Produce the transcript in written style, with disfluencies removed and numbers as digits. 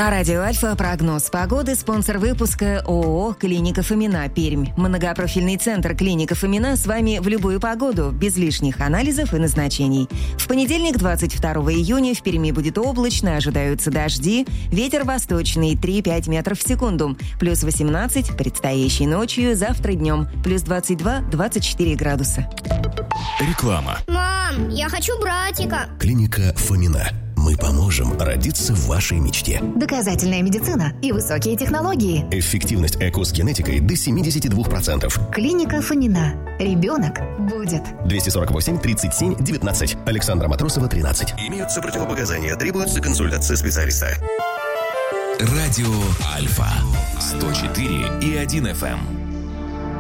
На радио Альфа прогноз погоды. Спонсор выпуска ООО «Клиника Фомина», Пермь. Многопрофильный центр «Клиника Фомина» с вами в любую погоду, без лишних анализов и назначений. В понедельник, 22 июня, в Перми будет облачно, ожидаются дожди. Ветер восточный 3-5 метров в секунду. Плюс 18 предстоящей ночью, завтра днем. Плюс 22-24 градуса. Реклама. Мам, я хочу братика. Клиника Фомина. Мы поможем родиться в вашей мечте. Доказательная медицина и высокие технологии. Эффективность ЭКО с генетикой до 72%. Клиника Фомина. Ребенок будет. 248 37 19. Александра Матросова, 13. Имеются противопоказания. Требуется консультация специалиста. Радио Альфа 104,1 FM.